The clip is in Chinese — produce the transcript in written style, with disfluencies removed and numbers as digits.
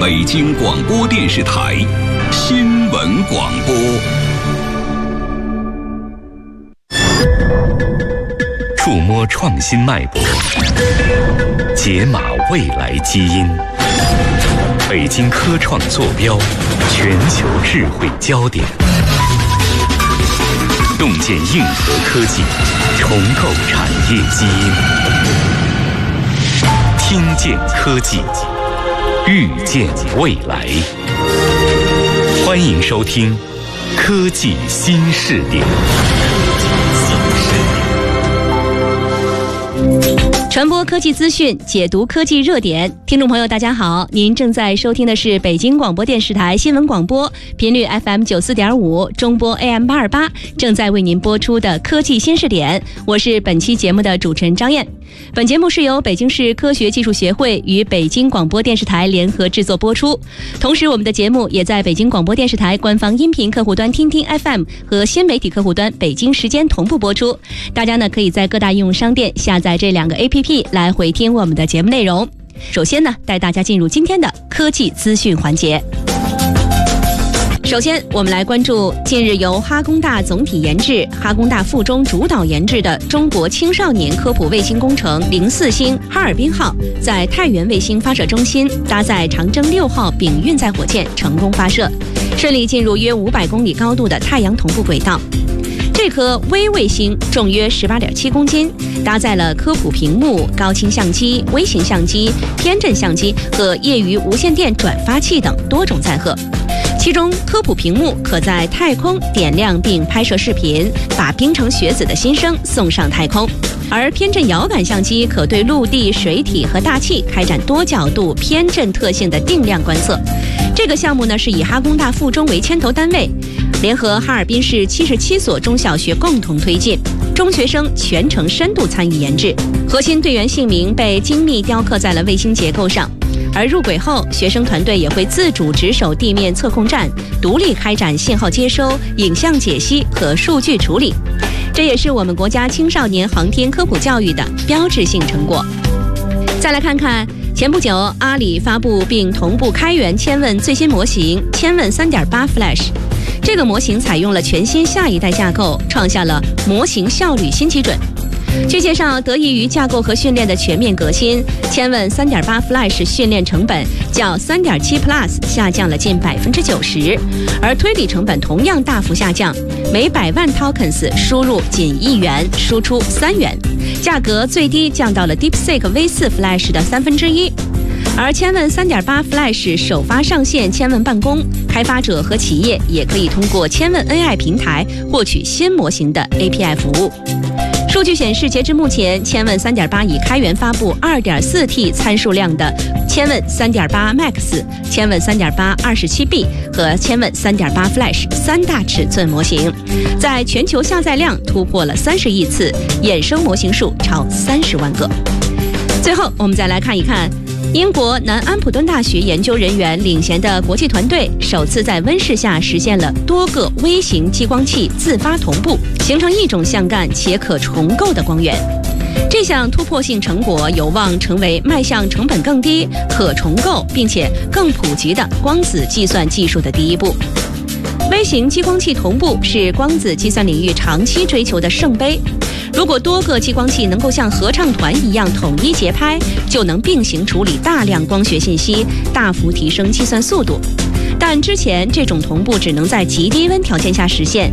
北京广播电视台新闻广播。触摸创新脉搏，解码未来基因。北京科创坐标，全球智慧焦点。洞见硬核科技，重构产业基因。听见科技，预见未来。欢迎收听科技新视点。 传播科技资讯，解读科技热点。听众朋友大家好，您正在收听的是北京广播电视台新闻广播，频率 FM94.5， 中波 AM828， 正在为您播出的科技新视点。我是本期节目的主持人张燕。本节目是由北京市科学技术协会与北京广播电视台联合制作播出，同时我们的节目也在北京广播电视台官方音频客户端听听 FM 和新媒体客户端北京时间同步播出。大家呢可以在各大应用商店下载这两个 APP 来回听我们的节目内容。首先呢，带大家进入今天的科技资讯环节。首先，我们来关注近日由哈工大总体研制、哈工大附中主导研制的中国青少年科普卫星工程04星哈尔滨号在太原卫星发射中心搭载长征6号丙运载火箭成功发射，顺利进入约500公里高度的太阳同步轨道。这颗微卫星重约18.7公斤，搭载了科普屏幕、高清相机、微型相机、偏振相机和业余无线电转发器等多种载荷。其中，科普屏幕可在太空点亮并拍摄视频，把冰城学子的心声送上太空；而偏振遥感相机可对陆地、水体和大气开展多角度偏振特性的定量观测。这个项目呢，是以哈工大附中为牵头单位，联合哈尔滨市77所中小学共同推进，中学生全程深度参与研制，核心队员姓名被精密雕刻在了卫星结构上。而入轨后，学生团队也会自主值守地面测控站，独立开展信号接收、影像解析和数据处理。这也是我们国家青少年航天科普教育的标志性成果。再来看看前不久阿里发布并同步开源千问最新模型千问 3.8 Flash。这个模型采用了全新下一代架构，创下了模型效率新基准。据介绍，得益于架构和训练的全面革新，千问 3.8 Flash 训练成本较 3.7 Plus 下降了近 90%， 而推理成本同样大幅下降，每100万 tokens 输入仅1元，输出3元，价格最低降到了 DeepSeek V4 Flash 的1/3。而千问 3.8 Flash 首发上线千问办公，开发者和企业也可以通过千问 AI 平台获取新模型的 API 服务。数据显示，截至目前，千问 3.8 已开源发布 2.4T 参数量的千问 3.8 Max、千问 3.8 27B 和千问 3.8 Flash 3大尺寸模型，在全球下载量突破了30亿次，衍生模型数超30万个。最后，我们再来看一看英国南安普敦大学研究人员领衔的国际团队首次在温室下实现了多个微型激光器自发同步，形成一种相干且可重构的光源。这项突破性成果有望成为迈向成本更低、可重构并且更普及的光子计算技术的第一步。微型激光器同步是光子计算领域长期追求的圣杯。如果多个激光器能够像合唱团一样统一节拍，就能并行处理大量光学信息，大幅提升计算速度。但之前这种同步只能在极低温条件下实现，